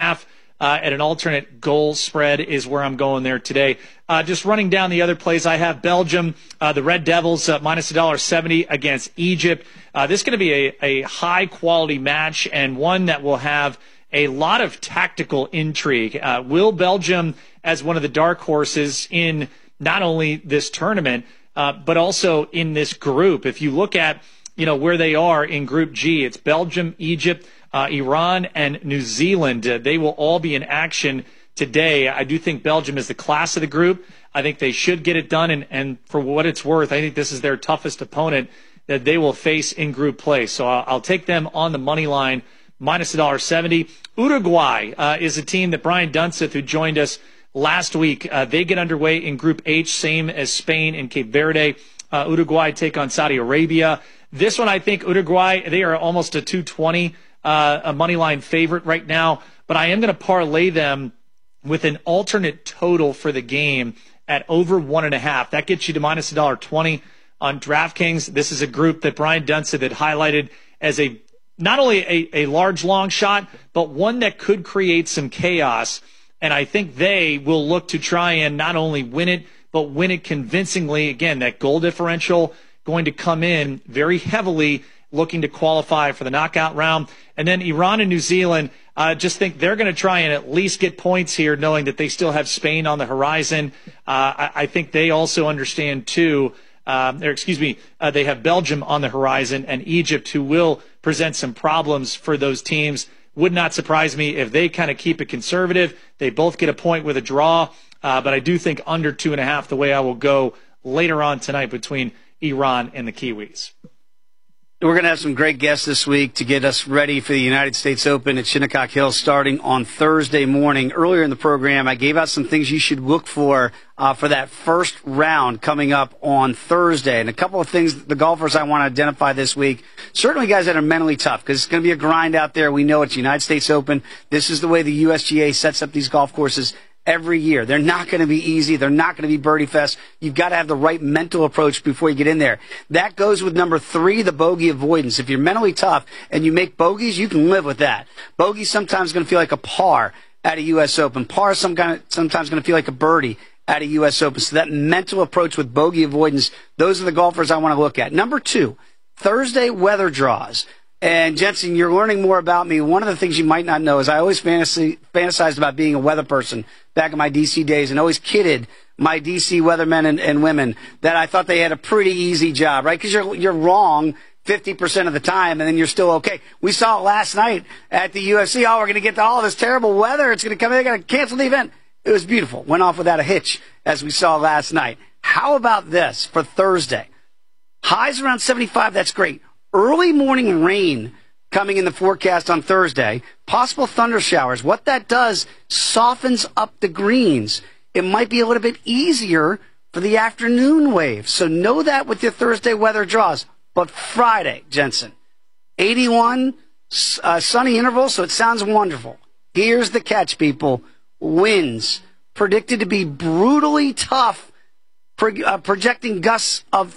1.5 at an alternate goal spread is where I'm going there today. Just running down the other plays, I have Belgium, the Red Devils, minus $1.70 against Egypt. This is going to be a high-quality match and one that will have a lot of tactical intrigue. Will Belgium, as one of the dark horses in not only this tournament, but also in this group, if you look at where they are in Group G, it's Belgium, Egypt, Iran, and New Zealand. They will all be in action today. I do think Belgium is the class of the group. I think they should get it done, and for what it's worth, I think this is their toughest opponent that they will face in group play. So I'll take them on the money line, minus $1.70. Uruguay is a team that Brian Dunseth, who joined us last week, they get underway in Group H, same as Spain and Cape Verde. Uruguay take on Saudi Arabia. This one, I think Uruguay, they are almost a 220 a money line favorite right now, but I am going to parlay them with an alternate total for the game at over 1.5. That gets you to minus $1.20 on DraftKings. This is a group that Brian Dunseth had highlighted as not only a large long shot, but one that could create some chaos. And I think they will look to try and not only win it, but win it convincingly. Again, that goal differential going to come in very heavily, looking to qualify for the knockout round. And then Iran and New Zealand, just think they're going to try and at least get points here, knowing that they still have Spain on the horizon. I think they also understand, too, they have Belgium on the horizon and Egypt, who will present some problems for those teams. Would not surprise me if they kind of keep it conservative. They both get a point with a draw, but I do think under 2.5 the way I will go later on tonight between Iran and the Kiwis. We're going to have some great guests this week to get us ready for the United States Open at Shinnecock Hills starting on Thursday morning. Earlier in the program, I gave out some things you should look for that first round coming up on Thursday. And a couple of things, the golfers I want to identify this week, certainly guys that are mentally tough, because it's going to be a grind out there. We know it's United States Open. This is the way the USGA sets up these golf courses every year. They're not going to be easy. They're not going to be birdie fest. You've got to have the right mental approach before you get in there. That goes with number 3, the bogey avoidance. If you're mentally tough and you make bogeys, you can live with that. Bogey sometimes going to feel like a par at a U.S. Open. Par sometimes going to feel like a birdie at a U.S. Open. So that mental approach with bogey avoidance, those are the golfers I want to look at. Number 2, Thursday weather draws. And Jensen, you're learning more about me. One of the things you might not know is I always fantasized about being a weather person back in my D.C. days, and always kidded my D.C. weathermen and women that I thought they had a pretty easy job, right? Because you're wrong 50% of the time, and then you're still okay. We saw it last night at the UFC. Oh, we're going to get to all this terrible weather. It's going to come in. They're going to cancel the event. It was beautiful. Went off without a hitch, as we saw last night. How about this for Thursday? Highs around 75. That's great. Early morning rain coming in the forecast on Thursday. Possible thunder showers. What that does, softens up the greens. It might be a little bit easier for the afternoon wave. So know that with your Thursday weather draws. But Friday, Jensen, 81, sunny interval, so it sounds wonderful. Here's the catch, people. Winds predicted to be brutally tough, projecting gusts of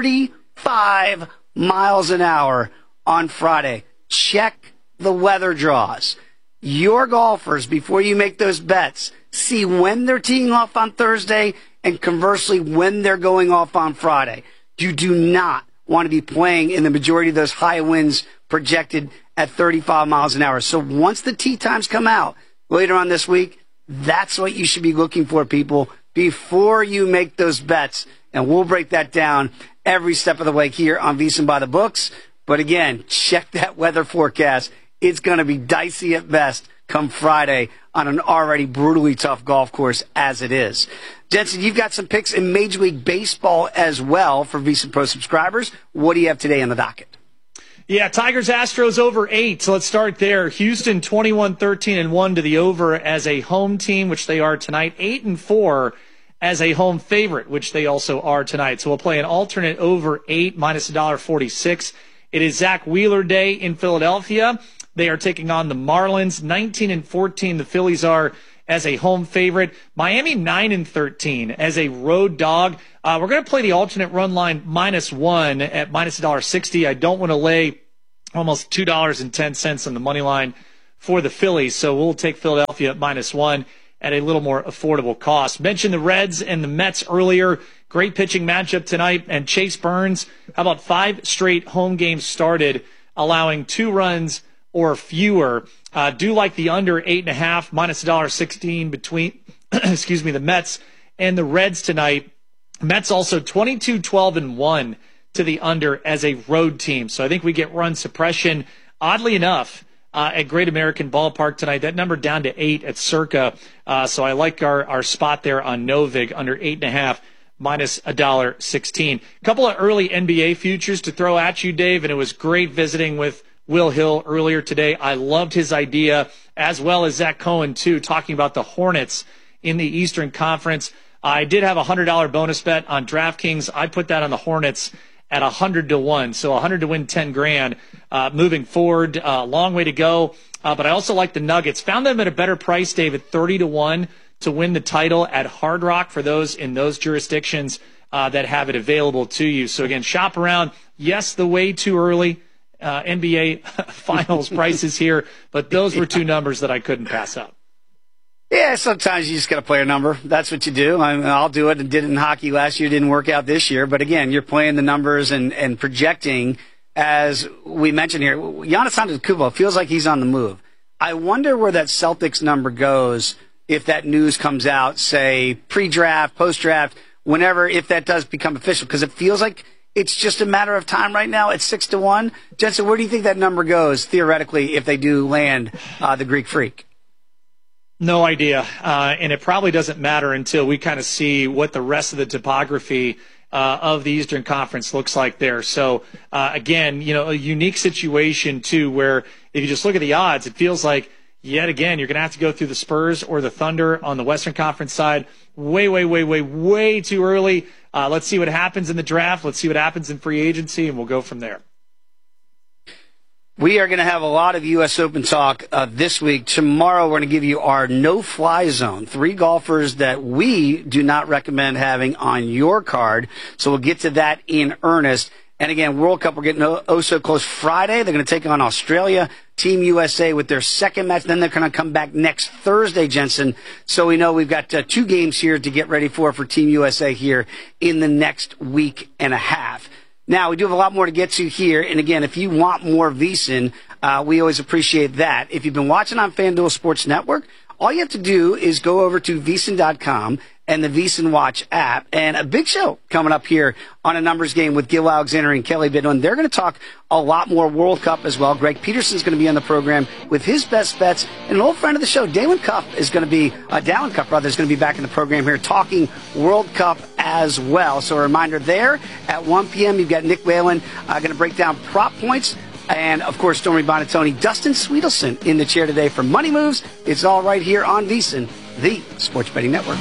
35 miles an hour on Friday. Check the weather draws. Your golfers, before you make those bets, see when they're teeing off on Thursday and conversely when they're going off on Friday. You do not want to be playing in the majority of those high winds projected at 35 miles an hour. So once the tee times come out later on this week, that's what you should be looking for, people, before you make those bets. And we'll break that down every step of the way here on VSiN by the Books. But again, check that weather forecast. It's going to be dicey at best come Friday on an already brutally tough golf course as it is. Jensen, you've got some picks in Major League Baseball as well for VSiN Pro subscribers. What do you have today on the docket? Yeah, Tigers Astros over 8. So let's start there. Houston 21-13-1 to the over as a home team, which they are tonight. 8-4 as a home favorite, which they also are tonight. So we'll play an alternate over 8 minus $1.46. It is Zach Wheeler Day in Philadelphia. They are taking on the Marlins. 19-14 the Phillies are as a home favorite. Miami 9-13 as a road dog. We're going to play the alternate run line -1 at minus $1.60. I don't want to lay almost $2.10 on the money line for the Phillies. So we'll take Philadelphia at -1 at a little more affordable cost. Mentioned the Reds and the Mets earlier. Great pitching matchup tonight. And Chase Burns, how about 5 straight home games started, allowing 2 runs or fewer. Do like the under 8.5, -1.16 between, the Mets and the Reds tonight. Mets also 22-12-1 to the under as a road team. So I think we get run suppression. Oddly enough, at Great American Ballpark tonight, that number down to 8 at Circa. So I like our spot there on Novig under 8.5, -1.16. A couple of early NBA futures to throw at you, Dave, and it was great visiting with Will Hill earlier today. I loved his idea, as well as Zach Cohen, too, talking about the Hornets in the Eastern Conference. I did have a $100 bonus bet on DraftKings. I put that on the Hornets at 100-1, so 100 to win 10 grand. Moving forward, long way to go. But I also like the Nuggets. Found them at a better price, Dave, at 30-1 to win the title at Hard Rock for those in those jurisdictions that have it available to you. So again, shop around. Yes, the way too early NBA Finals prices here, but those were 2 numbers that I couldn't pass up. Yeah, sometimes you just got to play a number. That's what you do. I'll do it and did it in hockey last year. Didn't work out this year. But again, you're playing the numbers and projecting, as we mentioned here. Giannis Antetokounmpo feels like he's on the move. I wonder where that Celtics number goes if that news comes out, say pre-draft, post-draft, whenever, if that does become official, because it feels like it's just a matter of time right now. It's 6-1. Jensen, where do you think that number goes theoretically if they do land the Greek Freak? No idea. And it probably doesn't matter until we kind of see what the rest of the topography of the Eastern Conference looks like there. So, again, a unique situation, too, where if you just look at the odds, it feels like, yet again, you're going to have to go through the Spurs or the Thunder on the Western Conference side. Way too early. Let's see what happens in the draft. Let's see what happens in free agency, and we'll go from there. We are going to have a lot of U.S. Open talk this week. Tomorrow, we're going to give you our no-fly zone. 3 golfers that we do not recommend having on your card. So we'll get to that in earnest. And again, World Cup, we're getting oh so close. Friday, they're going to take on Australia. Team USA with their second match. Then they're going to come back next Thursday, Jensen. So we know we've got 2 games here to get ready for Team USA here in the next week and a half. Now, we do have a lot more to get to here. And again, if you want more VSiN, we always appreciate that. If you've been watching on FanDuel Sports Network, all you have to do is go over to VSiN.com and the VSiN Watch app. And a big show coming up here on A Numbers Game with Gil Alexander and Kelly Bidwin. They're going to talk a lot more World Cup as well. Greg Peterson's going to be on the program with his best bets. And an old friend of the show, Dallin Cup, is going to be back in the program here talking World Cup as well. So a reminder there at 1 p.m. You've got Nick Whalen going to break down prop points. And, of course, Stormy Bonatoni, Dustin Sweetelson in the chair today for Money Moves. It's all right here on VSiN, the Sports Betting Network.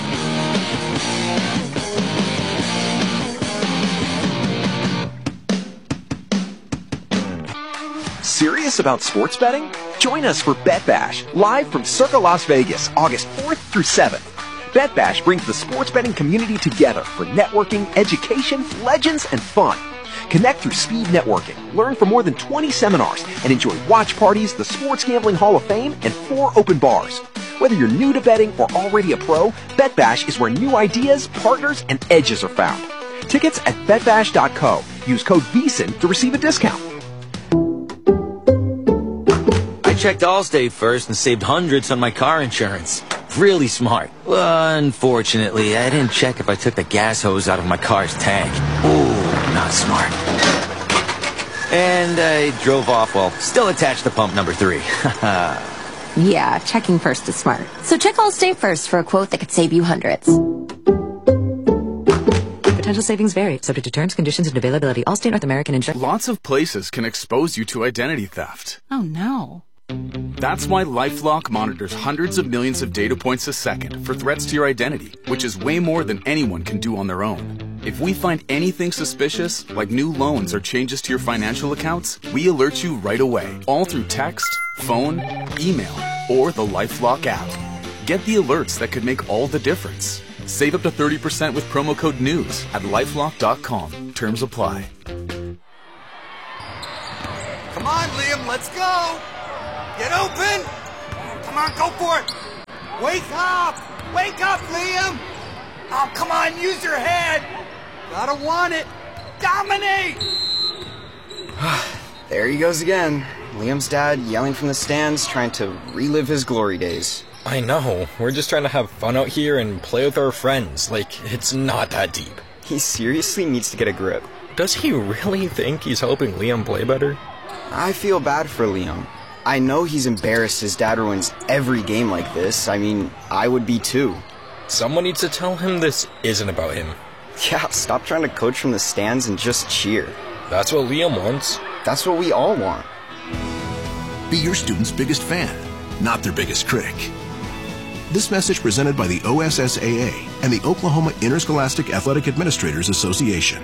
Serious about sports betting? Join us for Bet Bash, live from Circa Las Vegas, August 4th through 7th. Bet Bash brings the sports betting community together for networking, education, legends, and fun. Connect through speed networking, learn from more than 20 seminars, and enjoy watch parties, the Sports Gambling Hall of Fame, and 4 open bars. Whether you're new to betting or already a pro, Bet Bash is where new ideas, partners, and edges are found. Tickets at betbash.co. Use code VSiN to receive a discount. I checked Allstate first and saved hundreds on my car insurance. Really smart. Unfortunately, I didn't check if I took the gas hose out of my car's tank. Ooh, not smart. And I drove off while still attached to pump number 3. Yeah, checking first is smart. So check Allstate first for a quote that could save you hundreds. Potential savings vary, subject to terms, conditions, and availability. Allstate North American Insurance. Lots of places can expose you to identity theft. Oh, no. That's why LifeLock monitors hundreds of millions of data points a second for threats to your identity, which is way more than anyone can do on their own. If we find anything suspicious, like new loans or changes to your financial accounts, we alert you right away, all through text, phone, email, or the LifeLock app. Get the alerts that could make all the difference. Save up to 30% with promo code NEWS at LifeLock.com. Terms apply. Come on, Liam, let's go! Get open! Come on, go for it. Wake up. Wake up, Liam. Oh, come on, use your head. Gotta want it. Dominate. There he goes again. Liam's dad yelling from the stands, trying to relive his glory days. I know. We're just trying to have fun out here and play with our friends. Like, it's not that deep. He seriously needs to get a grip. Does he really think he's helping Liam play better? I feel bad for Liam. I know he's embarrassed his dad ruins every game like this. I mean, I would be too. Someone needs to tell him this isn't about him. Yeah, stop trying to coach from the stands and just cheer. That's what Liam wants. That's what we all want. Be your student's biggest fan, not their biggest critic. This message presented by the OSSAA and the Oklahoma Interscholastic Athletic Administrators Association.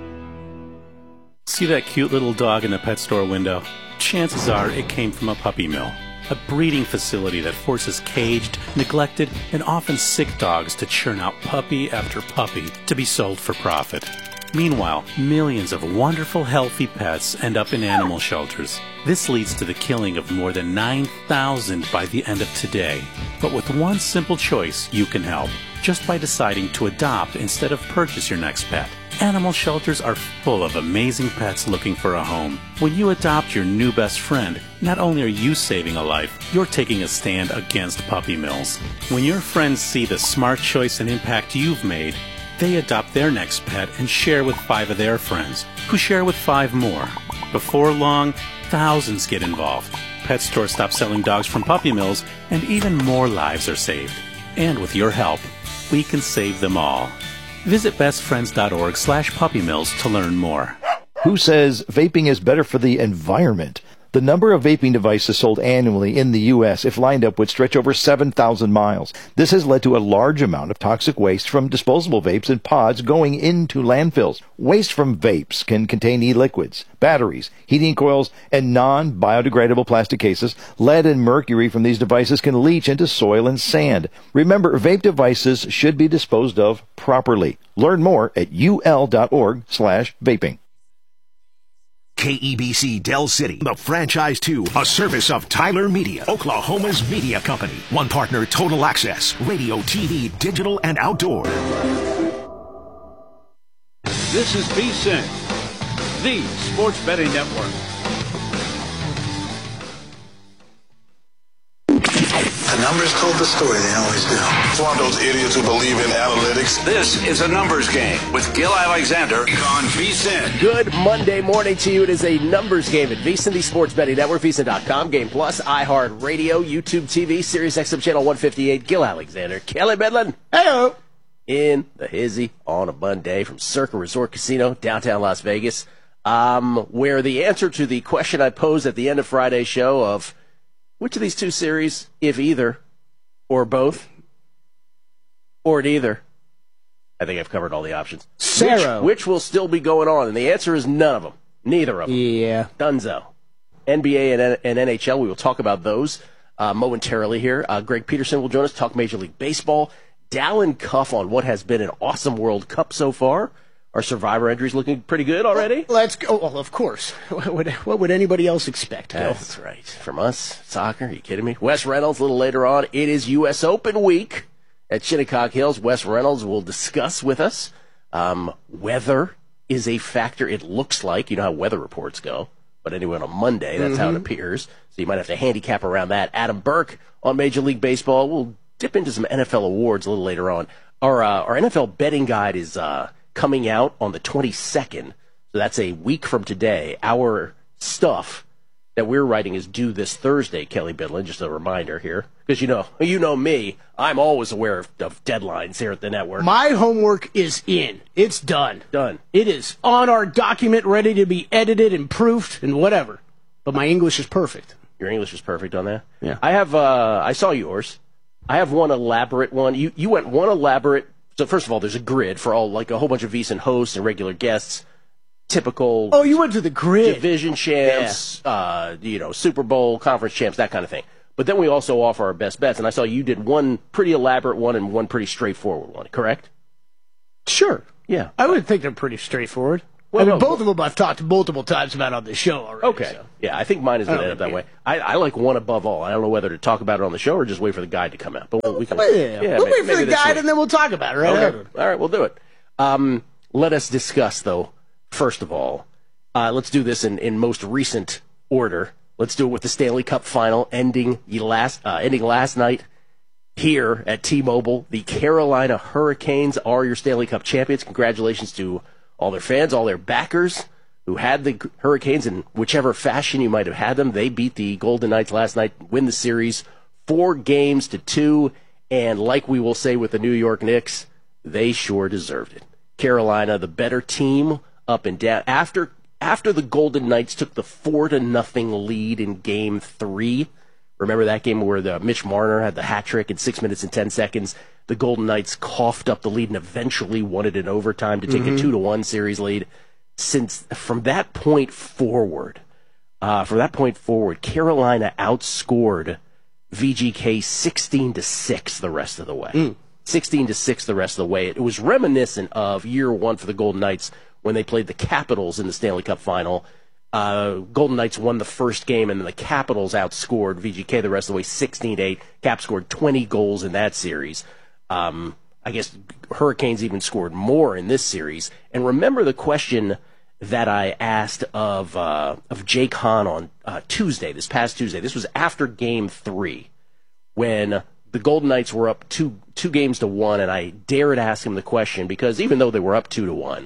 See that cute little dog in the pet store window? Chances are it came from a puppy mill, a breeding facility that forces caged, neglected, and often sick dogs to churn out puppy after puppy to be sold for profit. Meanwhile, millions of wonderful, healthy pets end up in animal shelters. This leads to the killing of more than 9,000 by the end of today. But with one simple choice, you can help, just by deciding to adopt instead of purchase your next pet. Animal shelters are full of amazing pets looking for a home. When you adopt your new best friend, not only are you saving a life, you're taking a stand against puppy mills. When your friends see the smart choice and impact you've made, they adopt their next pet and share with 5 of their friends, who share with 5 more. Before long, thousands get involved. Pet stores stop selling dogs from puppy mills, and even more lives are saved. And with your help, we can save them all. Visit bestfriends.org/puppymills to learn more. Who says vaping is better for the environment? The number of vaping devices sold annually in the U.S., if lined up, would stretch over 7,000 miles. This has led to a large amount of toxic waste from disposable vapes and pods going into landfills. Waste from vapes can contain e-liquids, batteries, heating coils, and non-biodegradable plastic cases. Lead and mercury from these devices can leach into soil and sand. Remember, vape devices should be disposed of properly. Learn more at ul.org/vaping. KEBC Del City, the Franchise 2, a service of Tyler Media, Oklahoma's media company. One partner, Total Access, radio, TV, digital, and outdoor. This is VSiN, the Sports Betting Network. The numbers told the story, they always do. It's one of those idiots who believe in analytics. This is a numbers game with Gil Alexander on VSiN. Good Monday morning to you. It is a numbers game at VSiN, the Sports Betting Network, VSiN.com, Game Plus, iHeartRadio, YouTube TV, Sirius XM Channel 158. Gil Alexander, Kelly Bedlin. Hello. In the hizzy on a Monday from Circa Resort Casino, downtown Las Vegas, where the answer to the question I posed at the end of Friday's show of which of these two series, if either, or both, or neither? I think I've covered all the options. Sarah. Which will still be going on? And the answer is none of them. Neither of them. Yeah. Dunzo. NBA and NHL, we will talk about those momentarily here. Greg Peterson will join us, talk Major League Baseball. Dallin Cuff on what has been an awesome World Cup so far. Our survivor entries looking pretty good already? Let's go. Well, of course. What would anybody else expect, Bill? That's right. From us, soccer, are you kidding me? Wes Reynolds, a little later on. It is U.S. Open week at Shinnecock Hills. Wes Reynolds will discuss with us. Weather is a factor, it looks like. You know how weather reports go. But anyway, on a Monday, that's how it appears. So you might have to handicap around that. Adam Burke on Major League Baseball. We'll dip into some NFL awards a little later on. Our NFL betting guide is coming out on the 22nd. So that's a week from today. Our stuff that we're writing is due this Thursday, Kelly Bidlin, just a reminder here. Because you know me, I'm always aware of deadlines here at the network. My homework is in. It's done. Done. It is on our document, ready to be edited and proofed and whatever. But my English is perfect. Your English is perfect on that? Yeah. I have, I saw yours. I have one elaborate one. You went one elaborate. So first of all, there's a grid for all, like a whole bunch of VSiN hosts and regular guests. Typical. Oh, you went to the grid. Division champs, Super Bowl, conference champs, that kind of thing. But then we also offer our best bets, and I saw you did one pretty elaborate one and one pretty straightforward one, correct? Sure. Yeah. I would think they're pretty straightforward. Well, both of them I've talked multiple times about on the show already. Okay. So. Yeah, I think mine is going to end up that way. I like one above all. I don't know whether to talk about it on the show or just wait for the guide to come out. But we can. We'll wait for the guide and then we'll talk about it. Right? Okay. All right, we'll do it. Let us discuss, though, first of all, let's do this in most recent order. Let's do it with the Stanley Cup Final ending last night here at T-Mobile. The Carolina Hurricanes are your Stanley Cup champions. Congratulations to all their fans, all their backers who had the Hurricanes in whichever fashion you might have had them. They beat the Golden Knights last night, win the series 4-2, and like we will say with the New York Knicks, they sure deserved it. Carolina, the better team, up and down. After the Golden Knights took the 4-0 lead in Game 3, remember that game where Mitch Marner had the hat trick in 6 minutes and 10 seconds? The Golden Knights coughed up the lead and eventually won it in overtime to take a 2-1 series lead. From that point forward, Carolina outscored VGK 16-6 the rest of the way. 16-6 the rest of the way. It was reminiscent of year one for the Golden Knights when they played the Capitals in the Stanley Cup Final. Golden Knights won the first game, and then the Capitals outscored VGK the rest of the way 16-8. Cap scored 20 goals in that series. I guess Hurricanes even scored more in this series. And remember the question that I asked of Jake Hahn on this past Tuesday. This was after Game 3, when the Golden Knights were up 2-1, and I dared ask him the question because even though they were up 2-1,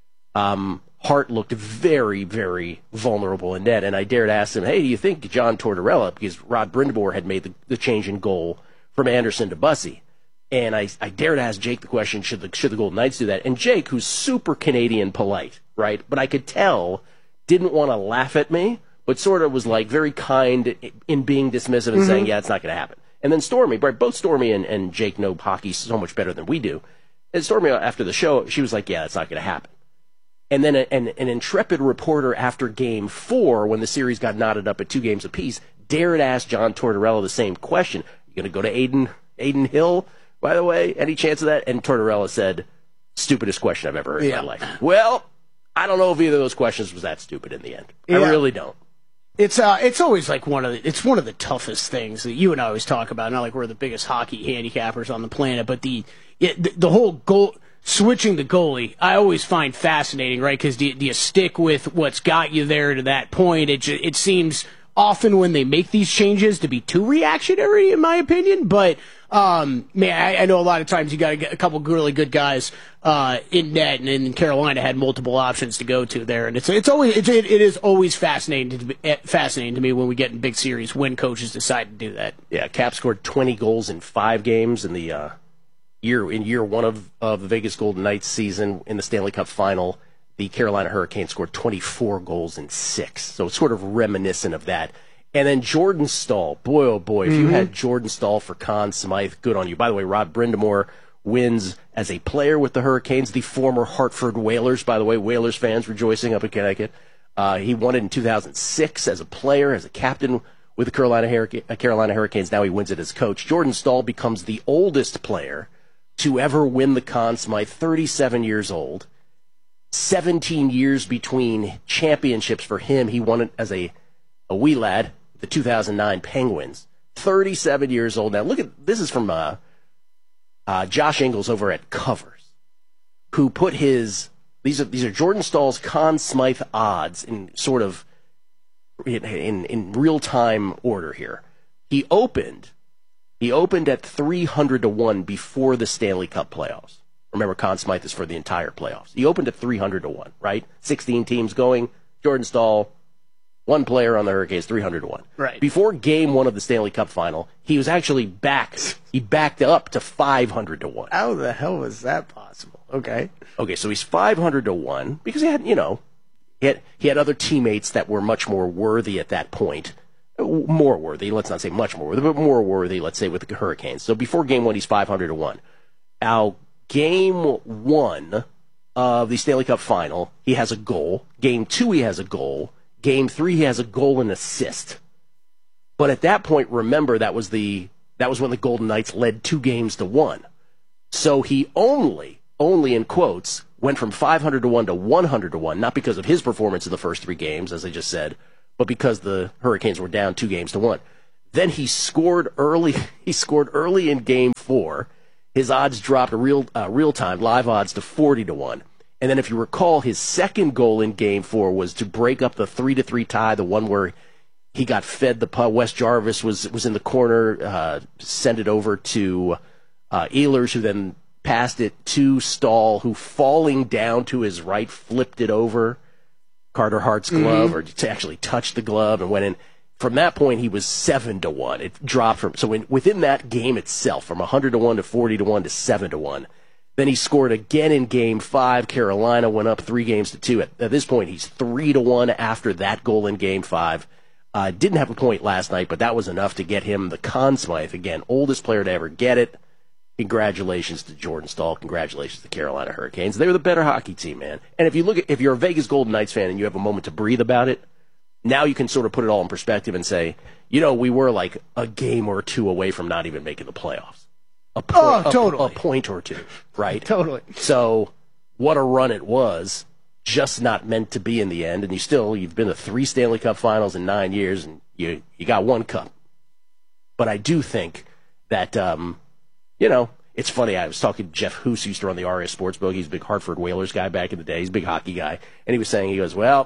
Hart looked very, very vulnerable in net, and I dared ask him, hey, do you think John Tortorella, because Rod Brind'Amour had made the change in goal from Anderson to Bussey, and I dared ask Jake the question, should the Golden Knights do that? And Jake, who's super Canadian polite, right, but I could tell, didn't want to laugh at me, but sort of was like very kind in being dismissive and saying, yeah, it's not going to happen. And then Stormy, right, both Stormy and Jake know hockey so much better than we do. And Stormy, after the show, she was like, yeah, it's not going to happen. And then an intrepid reporter after Game 4, when the series got knotted up at 2 games apiece, dared ask John Tortorella the same question. You going to go to Aiden Hill, by the way? Any chance of that? And Tortorella said, stupidest question I've ever heard in my life. Well, I don't know if either of those questions was that stupid in the end. I really don't. It's always like one of the toughest things that you and I always talk about. Not like we're the biggest hockey handicappers on the planet, but the whole goal. Switching the goalie, I always find fascinating, right? Because do you stick with what's got you there to that point? It seems often when they make these changes to be too reactionary, in my opinion. But man, I know a lot of times you got to get a couple really good guys in net, and Carolina had multiple options to go to there. And it is always fascinating to me when we get in big series when coaches decide to do that. Yeah, Cap scored 20 goals in 5 games in the. Year one of the Vegas Golden Knights season in the Stanley Cup Final, the Carolina Hurricanes scored 24 goals in 6. So it's sort of reminiscent of that. And then Jordan Staal, boy, oh boy, if you had Jordan Staal for Conn Smythe, good on you. By the way, Rod Brind'Amour wins as a player with the Hurricanes, the former Hartford Whalers, by the way, Whalers fans rejoicing up in Connecticut. He won it in 2006 as a player, as a captain with the Carolina Hurricanes. Now he wins it as coach. Jordan Staal becomes the oldest player to ever win the Conn Smythe, 37 years old, 17 years between championships for him. He won it as a wee lad, the 2009 Penguins, 37 years old. Now look at, this is from Josh Ingles over at Covers, who put these are Jordan Staal's Conn Smythe odds in sort of in real-time order here. He opened at 300-1 before the Stanley Cup playoffs. Remember, Conn Smythe is for the entire playoffs. He opened at 300-1, right? 16 teams going. Jordan Staal, one player on the Hurricanes, 300-1. Right. Before Game 1 of the Stanley Cup Final, he was actually backed. He backed up to 500-1. How the hell was that possible? Okay, so he's 500-1 because he had other teammates that were much more worthy at that point. More worthy, let's not say much more worthy, but more worthy, let's say, with the Hurricanes. So before Game 1, he's 500-1. Now, Game 1 of the Stanley Cup Final, he has a goal. Game 2, he has a goal. Game 3, he has a goal and assist. But at that point, remember, that was when the Golden Knights led 2-1. So he only in quotes, went from 500 to 1 to 100 to 1, not because of his performance in the first 3 games, as I just said, but because the Hurricanes were down 2 games to 1. Then he scored early. He scored early in Game 4. His odds dropped real-time live odds to 40 to 1. And then if you recall, his second goal in Game 4 was to break up the 3-3 tie, the one where he got fed the puck. Wes Jarvis was in the corner, sent it over to Ehlers, who then passed it to Stahl, who, falling down to his right, flipped it over Carter Hart's glove, or to actually touch the glove, and went in. From that point, he was 7 to 1. It dropped within that game itself, from 100 to 1 to 40 to 1 to 7 to 1. Then he scored again in Game 5. Carolina went up 3 games to 2. At this point, he's 3 to 1 after that goal in Game 5. Didn't have a point last night, but that was enough to get him the Conn Smythe. Again, oldest player to ever get it. Congratulations to Jordan Stahl. Congratulations to the Carolina Hurricanes. They were the better hockey team, man. And if you're a Vegas Golden Knights fan and you have a moment to breathe about it, now you can sort of put it all in perspective and say, we were like a game or 2 away from not even making the playoffs. Totally. A point or 2, right? Totally. So what a run it was, just not meant to be in the end. And you've been to 3 Stanley Cup finals in 9 years, and you got 1 cup. But I do think that, it's funny. I was talking to Jeff Hoos, who used to run the Aria Sportsbook. He's a big Hartford Whalers guy back in the day. He's a big hockey guy. And he was saying,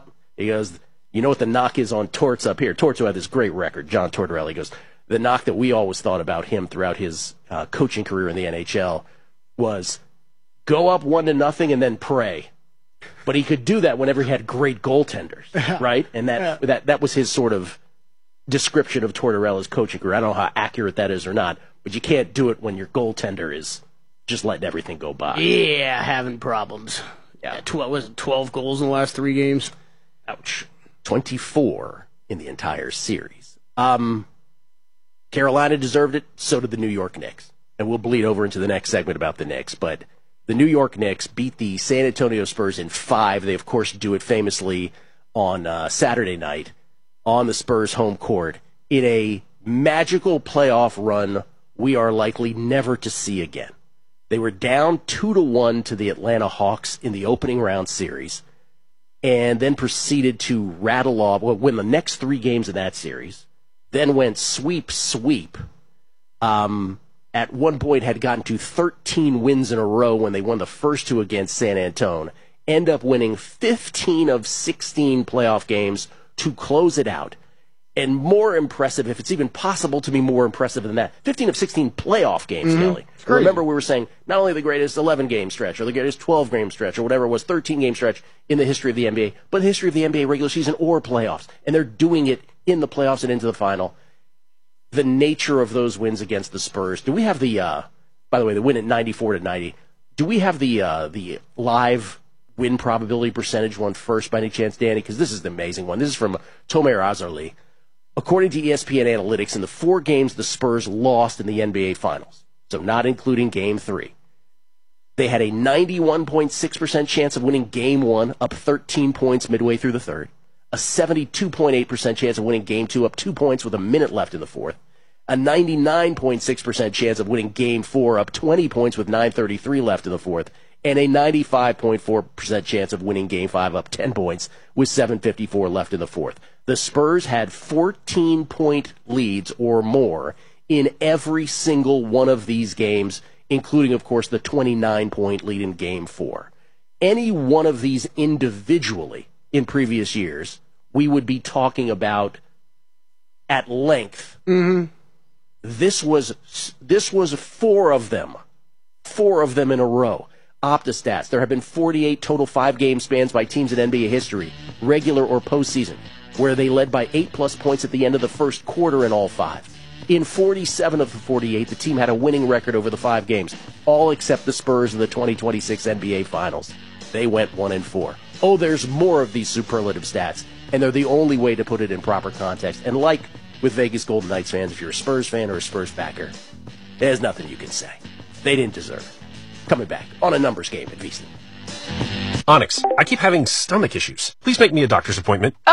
you know what the knock is on Torts up here? Torts, who had this great record, John Tortorella. He goes, the knock that we always thought about him throughout his coaching career in the NHL was go up 1-0 and then pray. But he could do that whenever he had great goaltenders, right? And that was his sort of description of Tortorella's coaching career. I don't know how accurate that is or not, but you can't do it when your goaltender is just letting everything go by. Yeah, having problems. Yeah, 12 goals in the last 3 games? Ouch. 24 in the entire series. Carolina deserved it, so did the New York Knicks. And we'll bleed over into the next segment about the Knicks, but the New York Knicks beat the San Antonio Spurs in 5. They, of course, do it famously on Saturday night on the Spurs' home court in a magical playoff run we are likely never to see again. They were down 2-1 to the Atlanta Hawks in the opening round series, and then proceeded to win the next 3 games of that series, then went sweep. At one point had gotten to 13 wins in a row when they won the first 2 against San Antonio, end up winning 15 of 16 playoff games to close it out. And more impressive, if it's even possible to be more impressive than that, 15 of 16 playoff games, Kelly. Remember, we were saying not only the greatest 11-game stretch or the greatest 12-game stretch or whatever it was, 13-game stretch in the history of the NBA, but the history of the NBA regular season or playoffs. And they're doing it in the playoffs and into the final. The nature of those wins against the Spurs. Do we have by the way, the win at 94-90, do we have the live win probability percentage one first by any chance, Danny? Because this is the amazing one. This is from Tomer Azarly. According to ESPN Analytics, in the 4 games the Spurs lost in the NBA Finals, so not including Game 3, they had a 91.6% chance of winning Game 1, up 13 points midway through the third, a 72.8% chance of winning Game 2, up 2 points with a minute left in the fourth, a 99.6% chance of winning Game 4, up 20 points with 9:33 left in the fourth, and a 95.4% chance of winning Game 5, up 10 points with 7:54 left in the fourth. The Spurs had 14-point leads or more in every single one of these games, including, of course, the 29-point lead in Game 4. Any one of these individually in previous years, we would be talking about at length. Mm-hmm. This was 4 of them. 4 of them in a row. OptaStats, there have been 48 total 5-game spans by teams in NBA history, regular or postseason, where they led by 8+ points at the end of the first quarter in all 5. In 47 of the 48, the team had a winning record over the 5 games, all except the Spurs in the 2026 NBA Finals. They went 1-4. Oh, there's more of these superlative stats, and they're the only way to put it in proper context. And like with Vegas Golden Knights fans, if you're a Spurs fan or a Spurs backer, there's nothing you can say. They didn't deserve it. Coming back on a numbers game at VSiN. Onyx, I keep having stomach issues. Please make me a doctor's appointment. Okay,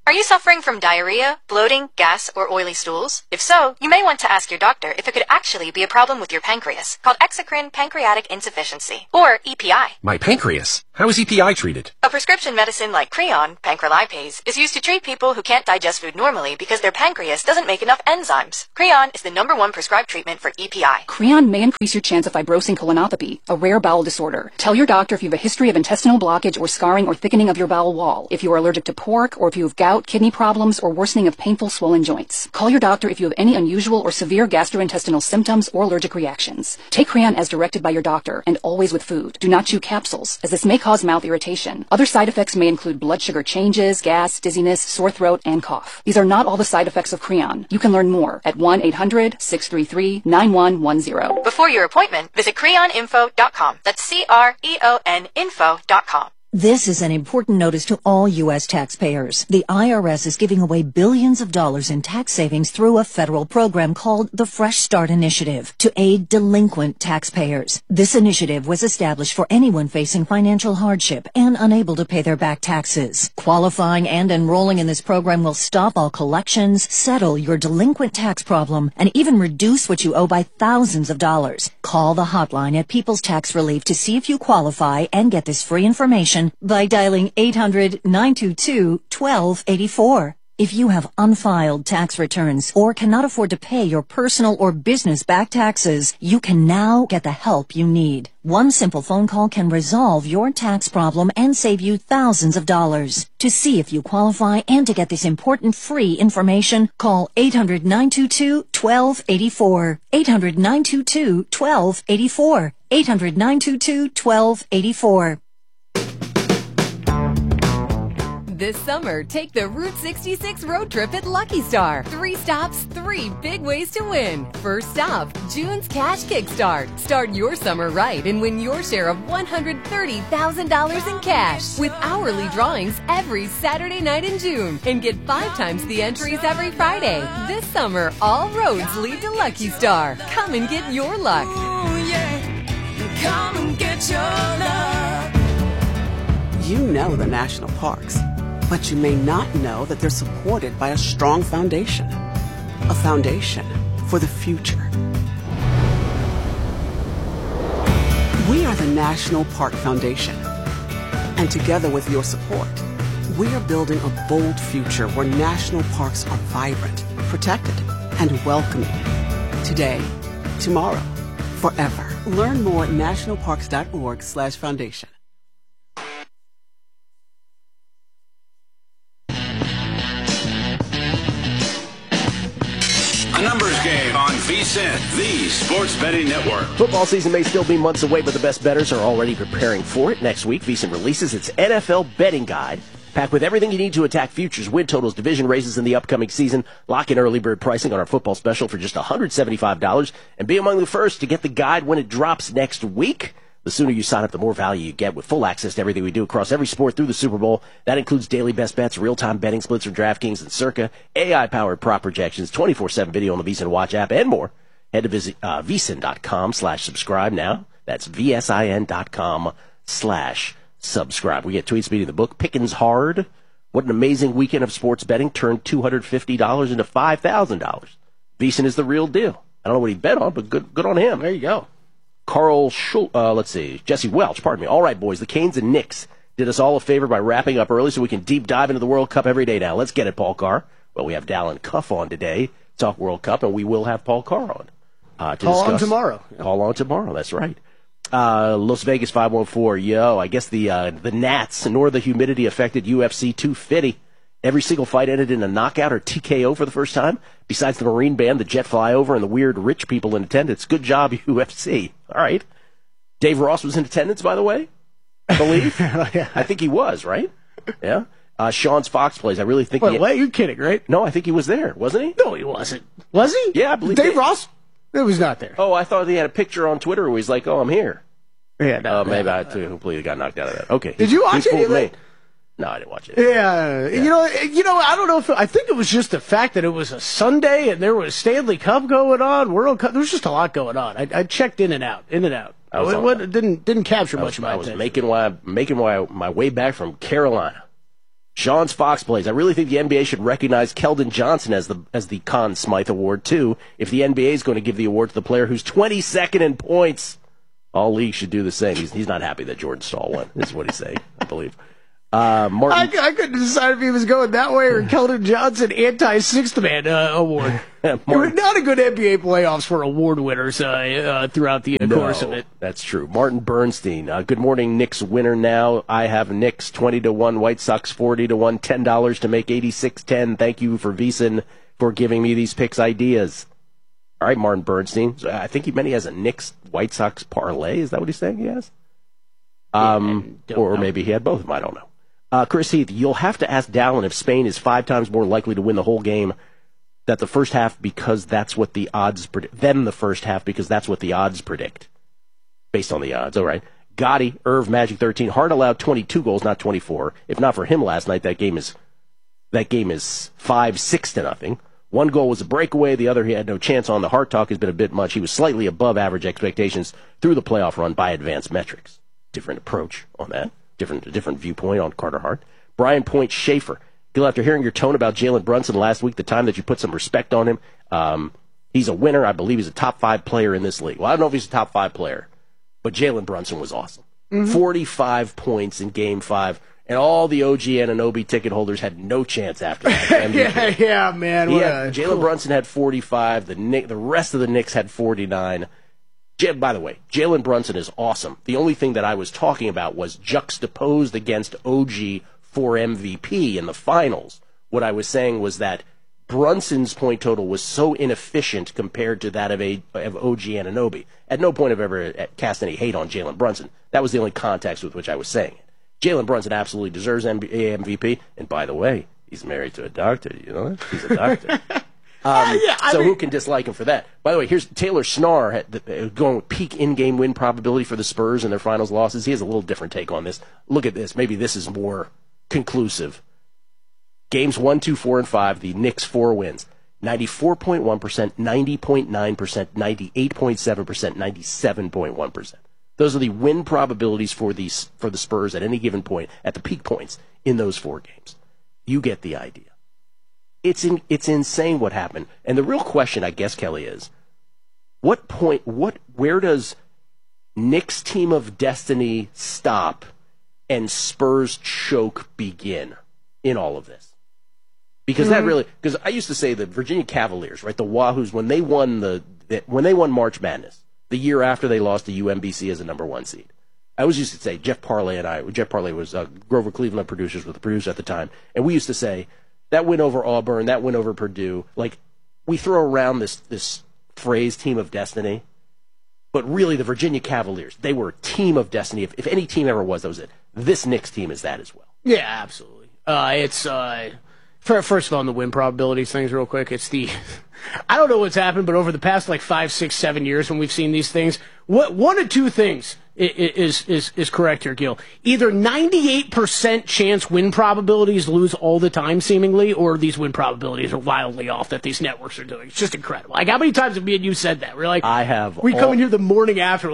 Are you suffering from diarrhea, bloating, gas, or oily stools? If so, you may want to ask your doctor if it could actually be a problem with your pancreas, called exocrine pancreatic insufficiency, or EPI. My pancreas? How is EPI treated? A prescription medicine like Creon, pancrelipase, is used to treat people who can't digest food normally because their pancreas doesn't make enough enzymes. Creon is the #1 prescribed treatment for EPI. Creon may increase your chance of fibrosing colonopathy, a rare bowel disorder. Tell your doctor if you have a history of intestinal blockage or scarring or thickening of your bowel wall, if you are allergic to pork, or if you have gout, kidney problems, or worsening of painful swollen joints. Call your doctor if you have any unusual or severe gastrointestinal symptoms or allergic reactions. Take Creon as directed by your doctor, and always with food. Do not chew capsules, as this may cause mouth irritation. Other side effects may include blood sugar changes, gas, dizziness, sore throat, and cough. These are not all the side effects of Creon. You can learn more at 1-800-633-9110. Before your appointment, visit creoninfo.com. That's CREON info.com. This is an important notice to all U.S. taxpayers. The IRS is giving away billions of dollars in tax savings through a federal program called the Fresh Start Initiative to aid delinquent taxpayers. This initiative was established for anyone facing financial hardship and unable to pay their back taxes. Qualifying and enrolling in this program will stop all collections, settle your delinquent tax problem, and even reduce what you owe by thousands of dollars. Call the hotline at People's Tax Relief to see if you qualify and get this free information by dialing 800-922-1284. If you have unfiled tax returns or cannot afford to pay your personal or business back taxes, you can now get the help you need. One simple phone call can resolve your tax problem and save you thousands of dollars. To see if you qualify and to get this important free information, call 800-922-1284. 800-922-1284. 800-922-1284. This summer, take the Route 66 road trip at Lucky Star. 3 stops, 3 big ways to win. First stop, June's Cash Kickstart. Start your summer right and win your share of $130,000 in cash with hourly drawings every Saturday night in June. And get 5 times the entries every Friday. This summer, all roads lead to Lucky Star. Come and get your luck. Ooh, yeah. Come and get your luck. You know the national parks, but you may not know that they're supported by a strong foundation. A foundation for the future. We are the National Park Foundation. And together with your support, we are building a bold future where national parks are vibrant, protected, and welcoming. Today, tomorrow, forever. Learn more at nationalparks.org/foundation. A numbers game on VSiN, the Sports Betting Network. Football season may still be months away, but the best bettors are already preparing for it. Next week, VSiN releases its NFL betting guide, packed with everything you need to attack futures, win totals, division races in the upcoming season. Lock in early bird pricing on our football special for just $175 and be among the first to get the guide when it drops next week. The sooner you sign up, the more value you get with full access to everything we do across every sport through the Super Bowl. That includes daily best bets, real-time betting splits from DraftKings and Circa, AI-powered prop projections, 24/7 video on the VSiN Watch app, and more. Head to visit vsin.com/subscribe now. That's vsin.com/subscribe. We get tweets beating the book. Pickens hard. What an amazing weekend of sports betting. Turned $250 into $5,000. VSiN is the real deal. I don't know what he bet on, but good on him. There you go. Jesse Welch, pardon me. All right, boys, the Canes and Knicks did us all a favor by wrapping up early so we can deep dive into the World Cup every day now. Let's get it, Paul Carr. Well, we have Dallin Cuff on today, talk World Cup, and we will have Paul Carr on. Call on tomorrow. Call on tomorrow, that's right. Las Vegas 514, yo, I guess the gnats nor the humidity affected UFC 250. Every single fight ended in a knockout or TKO for the first time, besides the Marine Band, the jet flyover, and the weird rich people in attendance. Good job, UFC. All right. Dave Ross was in attendance, by the way, I believe. Yeah. I think he was, right? Yeah. Sean's Fox plays. I really think Wait, you're kidding, right? No, I think he was there, wasn't he? No, he wasn't. Was he? Yeah, I believe Dave Ross? It was not there. Oh, I thought he had a picture on Twitter where he's like, oh, I'm here. Yeah, no. Maybe I completely got knocked out of that. Okay. Did you watch any of that? No, I didn't watch it. Yeah. You know, I don't know I think it was just the fact that it was a Sunday and there was Stanley Cup going on, World Cup. There was just a lot going on. I checked in and out. It didn't capture much of my attention. I was making my way back from Carolina. Sean's Fox plays. I really think the NBA should recognize Keldon Johnson as the Conn Smythe Award, too. If the NBA is going to give the award to the player who's 22nd in points, all leagues should do the same. He's not happy that Jordan Stahl won, is what he's saying, I believe. Martin, I couldn't decide if he was going that way or Keldon Johnson anti-sixth man award. It was not a good NBA playoffs for award winners throughout the course of it. That's true. Martin Bernstein. Good morning, Knicks winner now. I have Knicks 20-1, White Sox 40-1, $10 to make 86-10. Thank you for VSiN for giving me these picks ideas. All right, Martin Bernstein. So I think he meant he has a Knicks White Sox parlay. Is that what he's saying he has? Or maybe he had both of them. I don't know. Chris Heath, you'll have to ask Dallin if Spain is 5 times more likely to win the whole game that the first half because that's what the odds predict. Then the first half because that's what the odds predict. Based on the odds, all right. Gotti, Irv, Magic 13. Hart allowed 22 goals, not 24. If not for him last night, that game is 5-6-0. One goal was a breakaway. The other he had no chance on. The Hart talk has been a bit much. He was slightly above average expectations through the playoff run by advanced metrics. Different approach on that. Different viewpoint on Carter Hart. Brian Point Schaefer. Gil, after hearing your tone about Jalen Brunson last week, the time that you put some respect on him, he's a winner. I believe he's a top 5 player in this league. Well, I don't know if he's a top 5 player, but Jalen Brunson was awesome. 45 points in Game 5, and all the OG Anunoby ticket holders had no chance after that. yeah, man. Jalen Brunson had 45. The rest of the Knicks had 49. By the way, Jalen Brunson is awesome. The only thing that I was talking about was juxtaposed against OG for MVP in the finals. What I was saying was that Brunson's point total was so inefficient compared to that of OG Anunoby. At no point have I ever cast any hate on Jalen Brunson. That was the only context with which I was saying it. Jalen Brunson absolutely deserves MVP. And by the way, he's married to a doctor. You know that? He's a doctor. Who can dislike him for that? By the way, here's Taylor Snar going with peak in-game win probability for the Spurs in their finals losses. He has a little different take on this. Look at this. Maybe this is more conclusive. Games 1, 2, 4, and 5, the Knicks 4 wins. 94.1%, 90.9%, 98.7%, 97.1%. Those are the win probabilities for the Spurs at any given point, at the peak points in those 4 games. You get the idea. It's insane what happened. And the real question, I guess, Kelly, is where does Knicks' team of destiny stop and Spurs choke begin in all of this? Because because I used to say the Virginia Cavaliers, right, the Wahoos, when they won March Madness, the year after they lost to UMBC as a number 1 seed. I always used to say, Jeff Parley was Grover Cleveland Producers, was the producer at the time, and we used to say, that win over Auburn, that win over Purdue, like, we throw around this phrase, team of destiny, but really the Virginia Cavaliers, they were a team of destiny. If any team ever was, that was it. This Knicks team is that as well. Yeah, absolutely. First of all, on the win probabilities things real quick, it's I don't know what's happened, but over the past 5, 6, 7 years when we've seen these things, one of two things is correct here, Gil. Either 98% chance win probabilities lose all the time, seemingly, or these win probabilities are wildly off that these networks are doing. It's just incredible. Like, how many times have me and you said that? We're like, we come in here the morning after,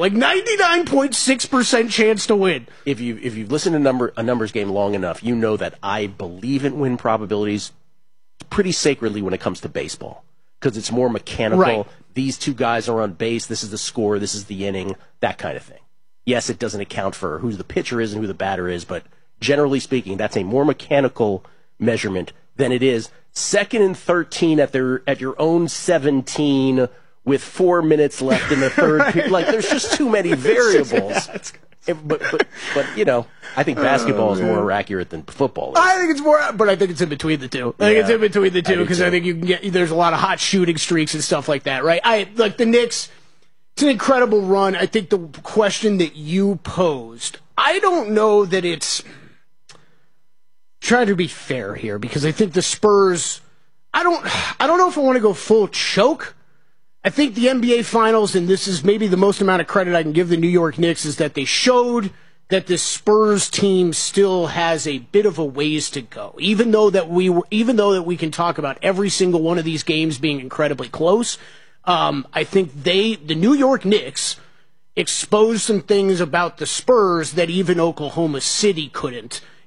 99.6% chance to win. If you've listened to a numbers game long enough, you know that I believe in win probabilities pretty sacredly when it comes to baseball. Because it's more mechanical. Right. These two guys are on base. This is the score. This is the inning. That kind of thing. Yes, it doesn't account for who the pitcher is and who the batter is, but generally speaking, that's a more mechanical measurement than it is 2nd and 13 at your own 17 with 4 minutes left in the third period. There's just too many variables. But I think basketball is more accurate than football is. I think it's more, but I think it's in between the two. I think it's in between the two because I think you can there's a lot of hot shooting streaks and stuff like that, right? The Knicks, it's an incredible run. I think the question that you posed, I don't know that it's trying to be fair here because I think the Spurs, I don't know if I want to go full choke. I think the NBA Finals, and this is maybe the most amount of credit I can give the New York Knicks, is that they showed that the Spurs team still has a bit of a ways to go. Even though that we can talk about every single one of these games being incredibly close, I think the New York Knicks, exposed some things about the Spurs that even Oklahoma City couldn't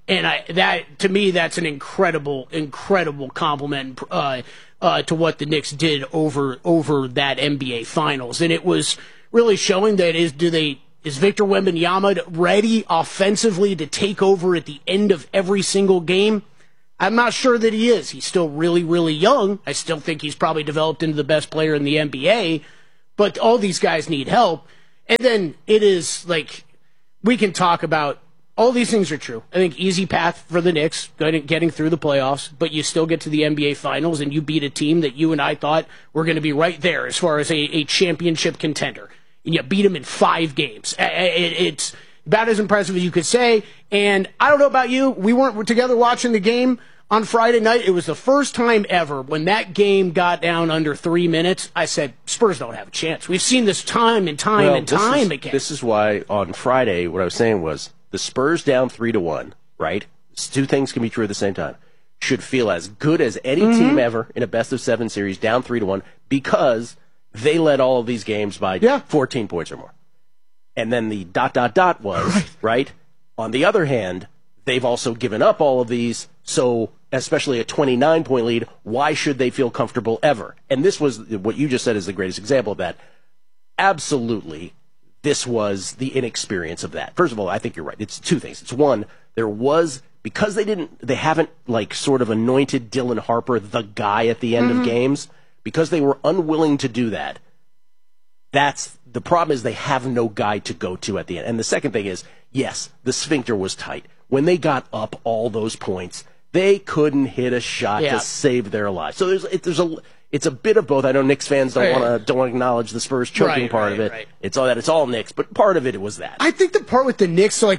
And that to me, that's an incredible compliment to what the Knicks did over that NBA Finals, and it was really showing that is Victor Wembanyama ready offensively to take over at the end of every single game? I'm not sure that he is. He's still really, really young. I still think he's probably developed into the best player in the NBA, but all these guys need help. And then it is like, we can talk about all these things are true. I think easy path for the Knicks, getting through the playoffs, but you still get to the NBA Finals and you beat a team that you and I thought were going to be right there as far as a championship contender. And you beat them in 5 games. It's about as impressive as you could say. And I don't know about you, we weren't together watching the game on Friday night. It was the first time ever when that game got down under 3 minutes, I said, Spurs don't have a chance. We've seen this time and time again. This is why on Friday what I was saying was the Spurs down 3-1, right? 2 things can be true at the same time. Should feel as good as any team ever in a best-of-7 series down 3-1 because they led all of these games by 14 points or more. And then the ... was, right? On the other hand, they've also given up all of these, so especially a 29-point lead, why should they feel comfortable ever? And this was, what you just said is the greatest example of that. Absolutely, this was the inexperience of that. First of all, I think you're right. It's 2 things. It's one, there was, because they haven't like sort of anointed Dylan Harper the guy at the end of games, because they were unwilling to do that. That's the problem, is they have no guy to go to at the end. And the second thing is, yes, the sphincter was tight. When they got up all those points, they couldn't hit a shot to save their lives. So it's a bit of both. I know Knicks fans don't want to acknowledge the Spurs choking part of it. Right. It's all Knicks, but part of it was that. I think the part with the Knicks, so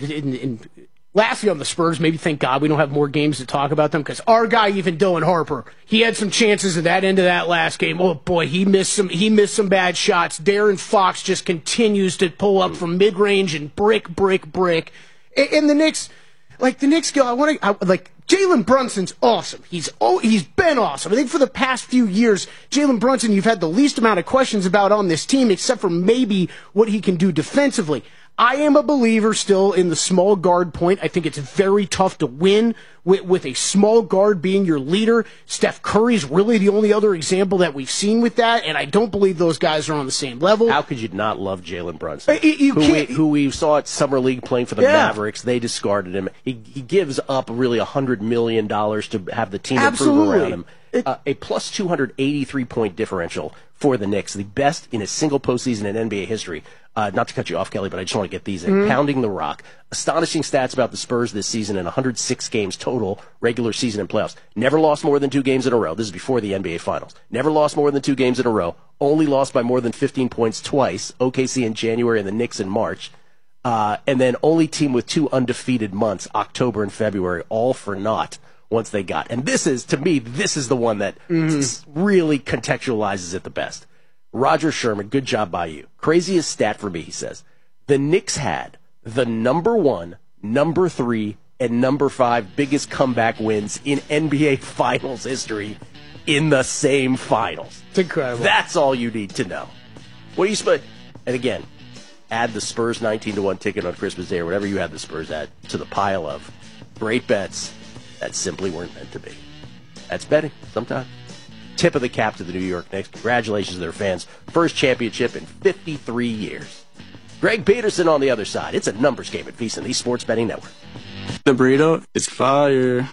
lastly on the Spurs, maybe thank God we don't have more games to talk about them, because our guy, even Dylan Harper, he had some chances at that end of that last game. Oh boy, he missed some bad shots. Darren Fox just continues to pull up from mid range and brick. And the Knicks go. Jalen Brunson's awesome. He's been awesome. I think for the past few years, Jalen Brunson, you've had the least amount of questions about on this team, except for maybe what he can do defensively. I am a believer still in the small guard point. I think it's very tough to win with a small guard being your leader. Steph Curry's really the only other example that we've seen with that, and I don't believe those guys are on the same level. How could you not love Jalen Brunson? Who we saw at Summer League playing for the Mavericks. They discarded him. He gives up really $100 million to have the team improve around him. A plus 283-point differential for the Knicks, the best in a single postseason in NBA history. Not to cut you off, Kelly, but I just want to get these in. Pounding the rock. Astonishing stats about the Spurs this season in 106 games total, regular season and playoffs. Never lost more than 2 games in a row. This is before the NBA Finals. Never lost more than 2 games in a row. Only lost by more than 15 points twice. OKC in January and the Knicks in March. And then only team with 2 undefeated months, October and February, all for naught once they got. And this is, to me, the one that really contextualizes it the best. Roger Sherman, good job by you. Craziest stat for me, he says. The Knicks had the number 1, number 3, and number 5 biggest comeback wins in NBA Finals history in the same finals. It's incredible. That's all you need to know. What do you split? And again, add the Spurs 19-1 ticket on Christmas Day or whatever you had the Spurs at to the pile of great bets that simply weren't meant to be. That's betting sometimes. Tip of the cap to the New York Knicks. Congratulations to their fans. First championship in 53 years. Greg Peterson on the other side. It's a numbers game at VSiN, the Sports Betting Network. The burrito is fire.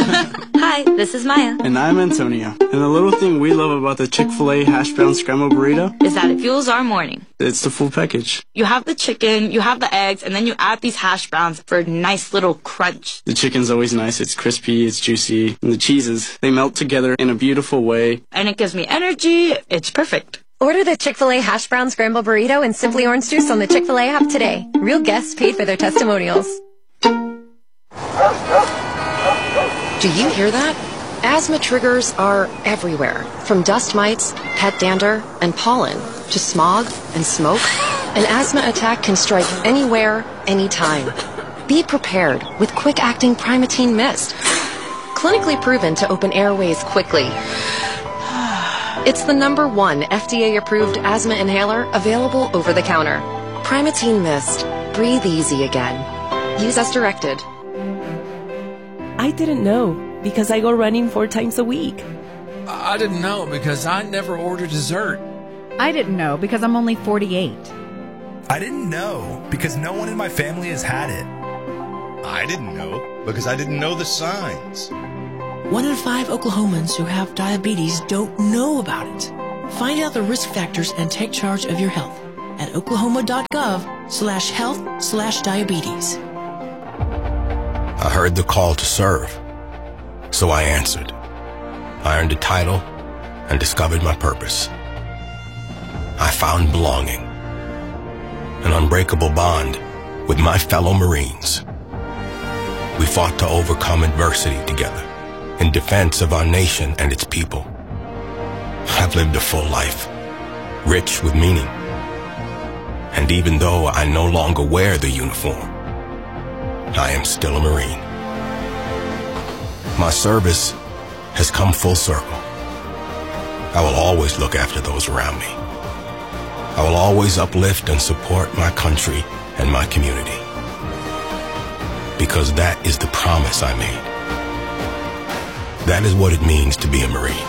Hi, this is Maya. And I'm Antonio. And the little thing we love about the Chick-fil-A hash brown scrambled burrito is that it fuels our morning. It's the full package. You have the chicken, you have the eggs, and then you add these hash browns for a nice little crunch. The chicken's always nice. It's crispy, it's juicy. And the cheeses, they melt together in a beautiful way. And it gives me energy. It's perfect. Order the Chick-fil-A hash brown scrambled burrito and Simply Orange Juice on the Chick-fil-A app today. Real guests paid for their testimonials. Do you hear that? Asthma triggers are everywhere, from dust mites, pet dander, and pollen, to smog and smoke. An asthma attack can strike anywhere, anytime. Be prepared with quick-acting Primatene Mist. Clinically proven to open airways quickly. It's the #1 FDA-approved asthma inhaler available over the counter. Primatene Mist. Breathe easy again. Use as directed. I didn't know because I go running 4 times a week. I didn't know because I never order dessert. I didn't know because I'm only 48. I didn't know because no one in my family has had it. I didn't know because I didn't know the signs. 1 in 5 Oklahomans who have diabetes don't know about it. Find out the risk factors and take charge of your health at oklahoma.gov/health/diabetes. I heard the call to serve, so I answered. I earned a title and discovered my purpose. I found belonging, an unbreakable bond with my fellow Marines. We fought to overcome adversity together in defense of our nation and its people. I've lived a full life, rich with meaning. And even though I no longer wear the uniform, I am still a Marine. My service has come full circle. I will always look after those around me. I will always uplift and support my country and my community. Because that is the promise I made. That is what it means to be a Marine.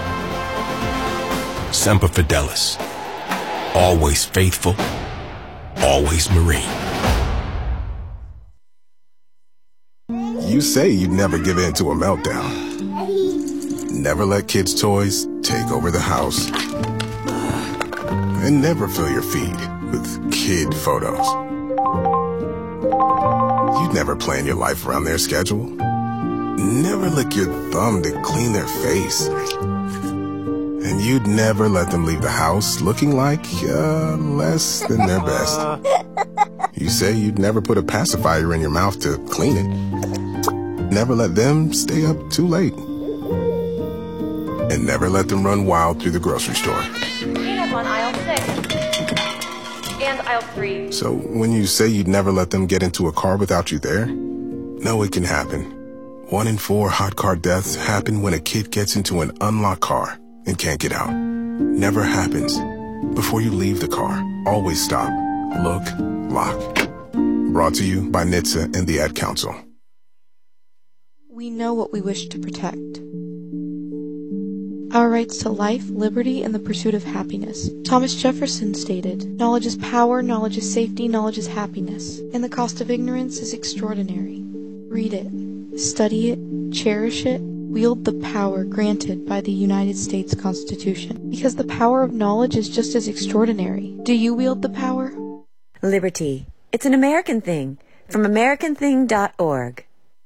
Semper Fidelis. Always faithful, always Marine. You say you'd never give in to a meltdown. Never let kids' toys take over the house. And never fill your feed with kid photos. You'd never plan your life around their schedule. Never lick your thumb to clean their face. And you'd never let them leave the house looking like less than their best. You say you'd never put a pacifier in your mouth to clean it. Never let them stay up too late. And never let them run wild through the grocery store. Peanuts on aisle 6. And aisle 3. So when you say you'd never let them get into a car without you there, no, it can happen. 1 in 4 hot car deaths happen when a kid gets into an unlocked car and can't get out. Never happens. Before you leave the car, always stop, look, lock. Brought to you by NHTSA and the Ad Council. We know what we wish to protect. Our rights to life, liberty, and the pursuit of happiness. Thomas Jefferson stated, "Knowledge is power, knowledge is safety, knowledge is happiness, and the cost of ignorance is extraordinary." Read it, study it, cherish it, wield the power granted by the United States Constitution, because the power of knowledge is just as extraordinary. Do you wield the power? Liberty. It's an American thing. From AmericanThing.org.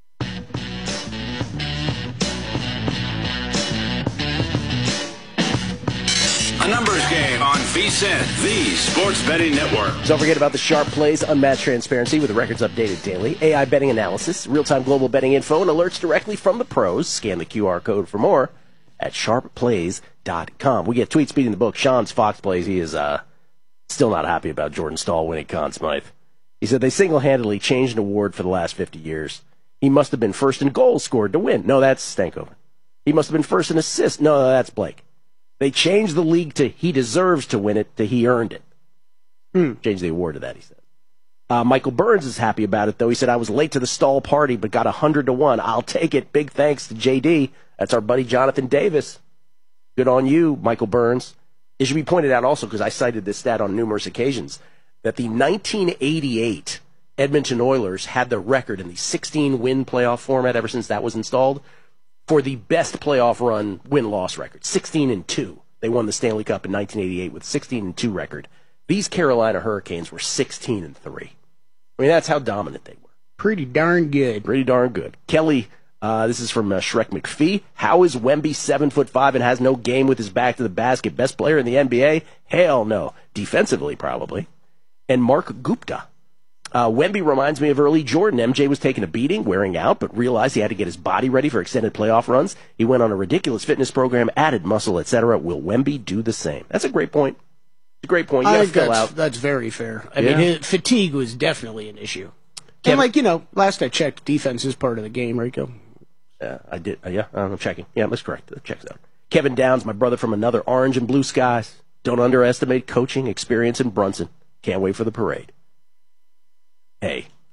A numbers game on VSiN, the Sports Betting Network. Don't forget about the Sharp Plays Unmatched Transparency with the records updated daily, AI betting analysis, real-time global betting info, and alerts directly from the pros. Scan the QR code for more at sharpplays.com. We get tweets beating the book. Sean's Fox Plays, he is still not happy about Jordan Stahl winning Conn Smythe. He said they single-handedly changed an award for the last 50 years. He must have been first in goals scored to win. No, that's Stankoven. He must have been first in assists. No, that's Blake. They changed the league to he deserves to win it to he earned it. Changed the award to that, he said. Michael Burns is happy about it, though. He said, I was late to the Stahl party, but got 100-1. I'll take it. Big thanks to JD. That's our buddy Jonathan Davis. Good on you, Michael Burns. It should be pointed out also, because I cited this stat on numerous occasions, that the 1988 Edmonton Oilers had the record in the 16-win playoff format ever since that was installed for the best playoff run win-loss record, 16-2. They won the Stanley Cup in 1988 with 16-2 record. These Carolina Hurricanes were 16-3. I mean, that's how dominant they were. Pretty darn good. Pretty darn good. Kelly, this is from Shrek McPhee. How is Wemby 7'5" and has no game with his back to the basket? Best player in the NBA? Hell no. Defensively, probably. And Mark Gupta. Wemby reminds me of early Jordan. MJ was taking a beating, wearing out, but realized he had to get his body ready for extended playoff runs. He went on a ridiculous fitness program, added muscle, etc. Will Wemby do the same? That's a great point. It's a great point. You I gotta think fill out. that's very fair. I mean, his fatigue was definitely an issue. And, last I checked, defense is part of the game, right, Gil? I did. I'm checking. Yeah, that's correct. That checks out. Kevin Downs, my brother from another orange and blue skies. Don't underestimate coaching experience in Brunson. Can't wait for the parade. Hey,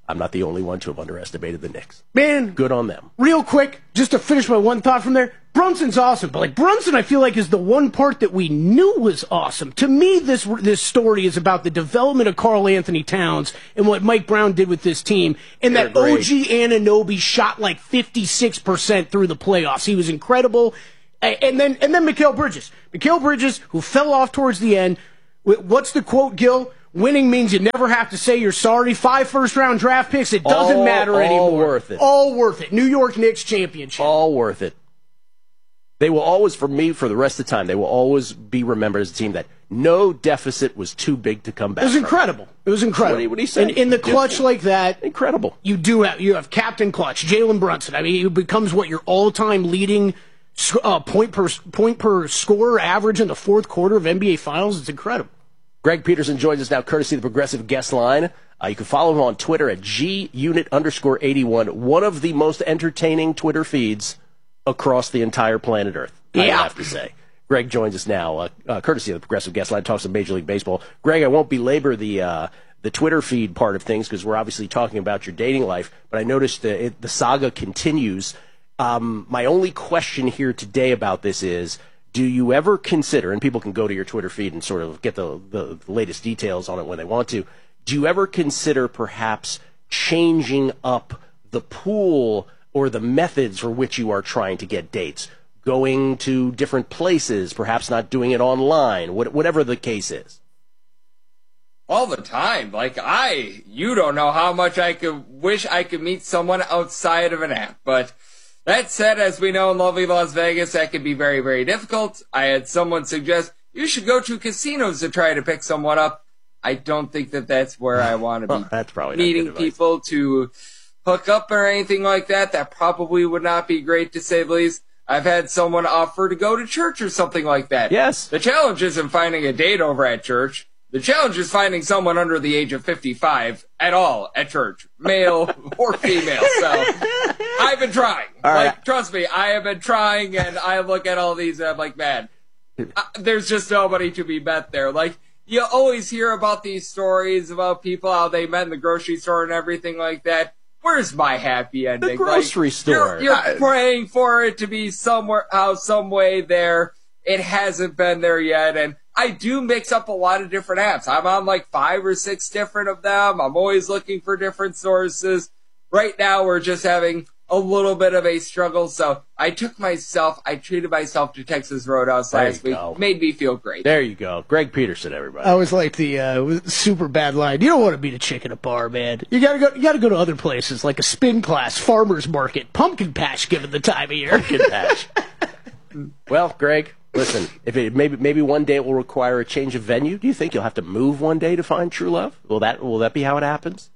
I'm not the only one to have underestimated the Knicks. Man, good on them. Real quick, just to finish my one thought from there, Brunson's awesome, but Brunson I feel like is the one part that we knew was awesome. To me, this story is about the development of Karl Anthony Towns and what Mike Brown did with this team, and that OG Anunoby shot like 56% through the playoffs. He was incredible. And then Mikal Bridges. Mikal Bridges, who fell off towards the end. What's the quote, Gil? Winning means you never have to say you're sorry. 5 first-round draft picks, it doesn't matter anymore. All worth it. All worth it. New York Knicks championship. All worth it. They will always, for me, for the rest of the time, they will always be remembered as a team that no deficit was too big to come back. It was incredible. It was incredible. What do you say? In the clutch like that, incredible. You have Captain Clutch, Jalen Brunson. I mean, he becomes what your all-time leading point per scorer average in the fourth quarter of NBA Finals. It's incredible. Greg Peterson joins us now, courtesy of the Progressive Guest Line. You can follow him on Twitter at gunit_81. One of the most entertaining Twitter feeds across the entire planet Earth, I have to say. Greg joins us now, courtesy of the Progressive Guest Line, talks of Major League Baseball. Greg, I won't belabor the Twitter feed part of things because we're obviously talking about your dating life, but I noticed the saga continues. My only question here today about this is, do you ever consider, and people can go to your Twitter feed and sort of get the latest details on it when they want to, do you ever consider perhaps changing up the pool or the methods for which you are trying to get dates? Going to different places, perhaps not doing it online, whatever the case is? All the time. You don't know how much I could wish I could meet someone outside of an app, but that said, as we know in lovely Las Vegas, that can be very, very difficult. I had someone suggest you should go to casinos to try to pick someone up. I don't think that that's where I want to be that's probably meeting people to hook up or anything like that. That probably would not be great, to say the least. I've had someone offer to go to church or something like that. Yes. The challenge isn't finding a date over at church. The challenge is finding someone under the age of 55 at all at church, male or female. So I've been trying. Trust me, I have been trying, and I look at all these and I'm like, man, there's just nobody to be met there. You always hear about these stories about people, how they met in the grocery store and everything like that. Where's my happy ending? The grocery store. You're praying for it to be somewhere, some way there. It hasn't been there yet, and I do mix up a lot of different apps. I'm on 5 or 6 different of them. I'm always looking for different sources. Right now, we're just having a little bit of a struggle, so I treated myself to Texas Roadhouse last week. Made me feel great. There you go. Greg Peterson, everybody. I was like the super bad line. You don't want to beat a chick at a bar, man. You gotta go to other places, like a spin class, farmer's market, pumpkin patch, given the time of year. Pumpkin patch. Well, Greg, listen, if maybe one day it will require a change of venue. Do you think you'll have to move one day to find true love? Will that be how it happens?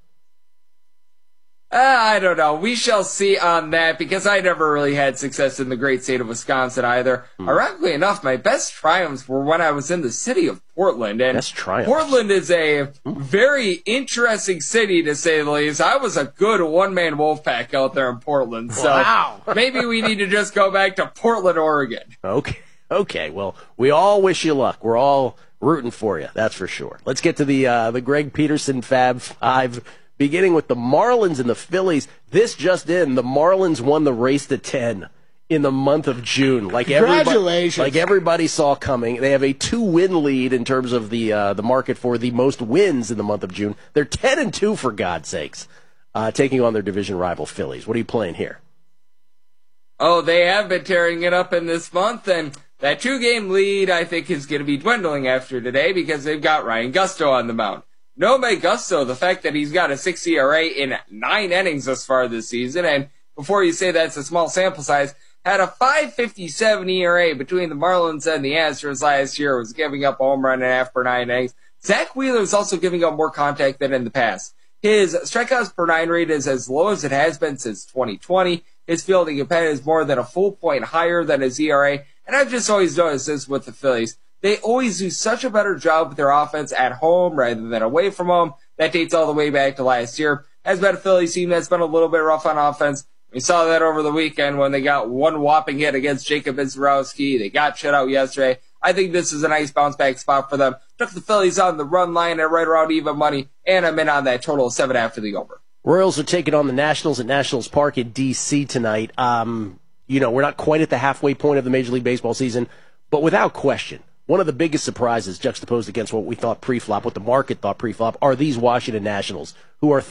I don't know. We shall see on that, because I never really had success in the great state of Wisconsin either. Ironically enough, my best triumphs were when I was in the city of Portland. And Portland is a very interesting city, to say the least. I was a good one-man wolf pack out there in Portland. So maybe we need to just go back to Portland, Oregon. Okay. Well, we all wish you luck. We're all rooting for you. That's for sure. Let's get to the Greg Peterson Fab Five. Beginning with the Marlins and the Phillies. This just in, the Marlins won the race to 10 in the month of June. Congratulations. Like everybody saw coming. They have a 2-win lead in terms of the market for the most wins in the month of June. They're 10-2, for God's sakes, taking on their division rival Phillies. What are you playing here? Oh, they have been tearing it up in this month, and that 2-game lead, I think, is going to be dwindling after today, because they've got Ryan Gusto on the mound. Nomé Gusto, the fact that he's got a 6 ERA in 9 innings thus far this season, and before you say that's a small sample size, had a 5.57 ERA between the Marlins and the Astros last year, was giving up a home run and a half per 9 innings. Zach Wheeler is also giving up more contact than in the past. His strikeouts per 9 rate is as low as it has been since 2020. His fielding competitive is more than a full point higher than his ERA, and I've just always noticed this with the Phillies. They always do such a better job with their offense at home rather than away from home. That dates all the way back to last year. Has been a Phillies team that's been a little bit rough on offense. We saw that over the weekend when they got one whopping hit against Jacob Visarowski. They got shut out yesterday. I think this is a nice bounce-back spot for them. Took the Phillies on the run line at right around even money, and I'm in on that total of 7 after the over. Royals are taking on the Nationals at Nationals Park in D.C. tonight. We're not quite at the halfway point of the Major League Baseball season, but without question, one of the biggest surprises juxtaposed against what we thought pre-flop, what the market thought pre-flop, are these Washington Nationals, who are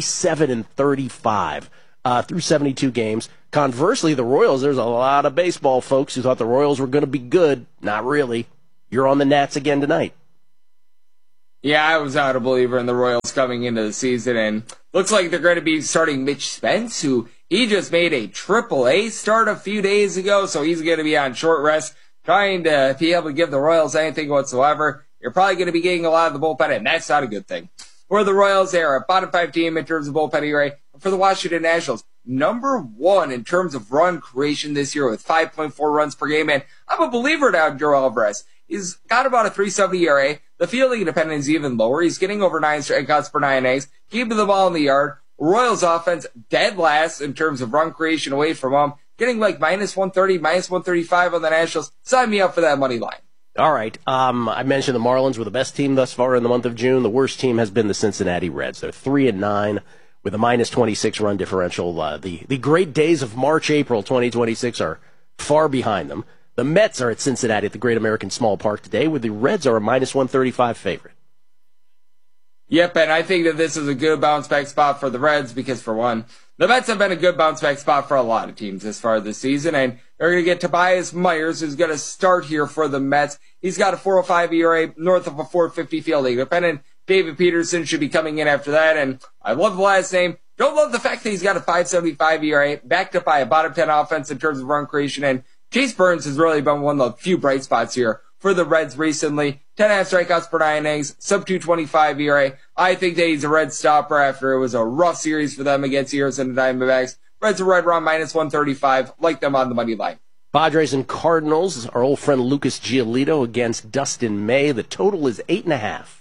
37-35 through 72 games. Conversely, the Royals, there's a lot of baseball folks who thought the Royals were going to be good. Not really. You're on the Nats again tonight. Yeah, I was not a believer in the Royals coming into the season, and looks like they're going to be starting Mitch Spence, who he just made a AAA start a few days ago, so he's going to be on short rest, trying to be able to give the Royals anything whatsoever. You're probably going to be getting a lot of the bullpen, and that's not a good thing. For the Royals, they are a bottom 5 team in terms of bullpen ERA. For the Washington Nationals, number 1 in terms of run creation this year with 5.4 runs per game, and I'm a believer now in Joe Alvarez. He's got about a 3.70 ERA. The fielding independence is even lower. He's getting over 9 strikeouts per 9 innings, keeping the ball in the yard. Royals offense dead last in terms of run creation away from him, getting like minus 130, minus 135 on the Nationals. Sign me up for that money line. All right. I mentioned the Marlins were the best team thus far in the month of June. The worst team has been the Cincinnati Reds. They're 3-9 with a minus 26 run differential. The great days of March, April 2026 are far behind them. The Mets are at Cincinnati at the Great American Small Park today, where the Reds are a minus 135 favorite. Yep, and I think that this is a good bounce-back spot for the Reds because, for one, the Mets have been a good bounce-back spot for a lot of teams this far this season, and they're going to get Tobias Myers, who's going to start here for the Mets. He's got a 4.05 ERA, north of a 4.50 fielding. Dependent David Peterson should be coming in after that, and I love the last name. Don't love the fact that he's got a 5.75 ERA, backed up by a bottom 10 offense in terms of run creation, and Chase Burns has really been one of the few bright spots here for the Reds recently. 10.5 strikeouts per 9 innings, sub 2.25 ERA. I think that he's a Red stopper after it was a rough series for them against the Arizona Diamondbacks. Reds are right around minus 135. Like them on the money line. Padres and Cardinals, our old friend Lucas Giolito against Dustin May. The total is 8.5.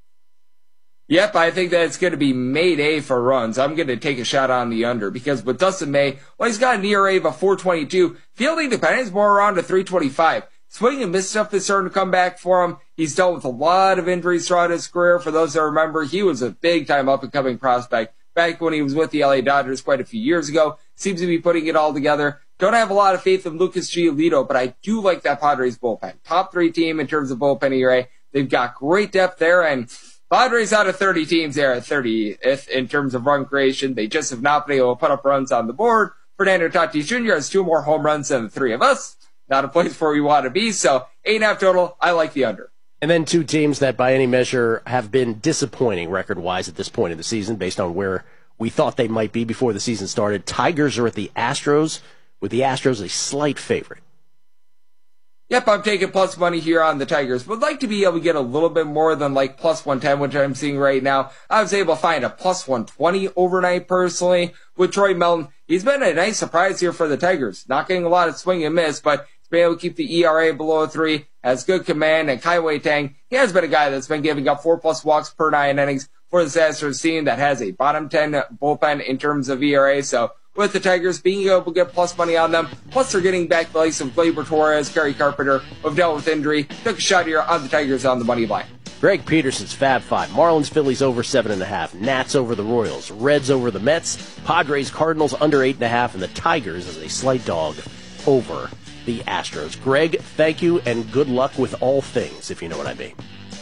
Yep, I think that it's going to be Mayday for runs. I'm going to take a shot on the under because with Dustin May, well, he's got an ERA of a 4.22. Fielding dependence more around a 3.25. Swing and miss stuff is starting to come back for him. He's dealt with a lot of injuries throughout his career. For those that remember, he was a big-time up-and-coming prospect back when he was with the LA Dodgers quite a few years ago. Seems to be putting it all together. Don't have a lot of faith in Lucas Giolito, but I do like that Padres bullpen. Top 3 team in terms of bullpen ERA. They've got great depth there, and Padres out of 30 teams there at 30th in terms of run creation. They just have not been able to put up runs on the board. Fernando Tatis Jr. has 2 more home runs than the 3 of us. Not a place where we want to be, so 8.5 total. I like the under. And then 2 teams that by any measure have been disappointing record-wise at this point in the season based on where we thought they might be before the season started. Tigers are at the Astros, with the Astros a slight favorite. Yep, I'm taking plus money here on the Tigers. Would like to be able to get a little bit more than like plus 110, which I'm seeing right now. I was able to find a plus 120 overnight personally with Troy Melton. He's been a nice surprise here for the Tigers. Not getting a lot of swing and miss, but he's been able to keep the ERA below 3, has good command, and Kai Wei Tang, he has been a guy that's been giving up 4+ walks per 9 innings for the Astros team that has a bottom 10 bullpen in terms of ERA, so with the Tigers being able to get plus money on them. Plus, they're getting back the likes of Gleyber Torres, Kerry Carpenter, who have dealt with injury. Took a shot here on the Tigers on the money line. Greg Peterson's Fab 5. Marlins, Phillies over 7.5. Nats over the Royals. Reds over the Mets. Padres, Cardinals under 8.5. And the Tigers as a slight dog over the Astros. Greg, thank you, and good luck with all things, if you know what I mean.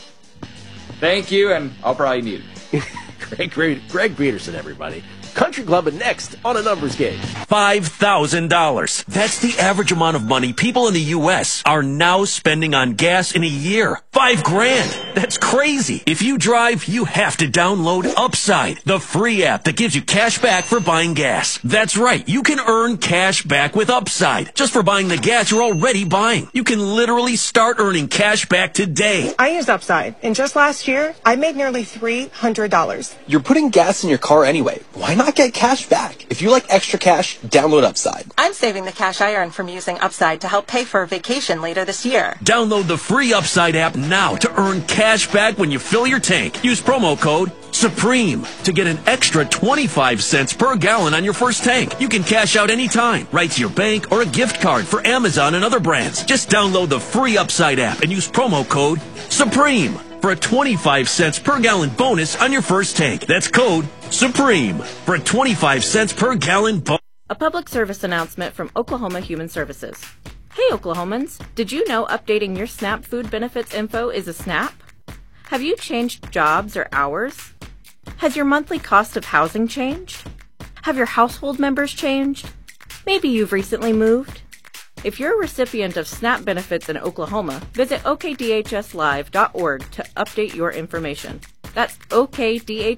Thank you, and I'll probably need it. Greg Peterson, everybody. Country Club and next on A Numbers Game. $5,000. That's the average amount of money people in the U.S. are now spending on gas in a year. $5,000. That's crazy. If you drive, you have to download Upside, the free app that gives you cash back for buying gas. That's right. You can earn cash back with Upside just for buying the gas you're already buying. You can literally start earning cash back today. I use Upside, and just last year, I made nearly $300. You're putting gas in your car anyway. Why not get cash back? If you like extra cash, download Upside. I'm saving the cash I earn from using Upside to help pay for a vacation later this year. Download the free Upside app now to earn cash back when you fill your tank. Use promo code SUPREME to get an extra 25 cents per gallon on your first tank. You can cash out anytime, right to your bank or a gift card for Amazon and other brands. Just download the free Upside app and use promo code SUPREME. for a 25 cents per gallon bonus on your first tank. That's code SUPREME for a 25 cents per gallon bonus. A public service announcement from Oklahoma Human Services. Hey Oklahomans, did you know updating your SNAP food benefits info is a SNAP? Have you changed jobs or hours? Has your monthly cost of housing changed? Have your household members changed? Maybe you've recently moved. If you're a recipient of SNAP benefits in Oklahoma, visit okdhslive.org to update your information. That's okdhslive.org.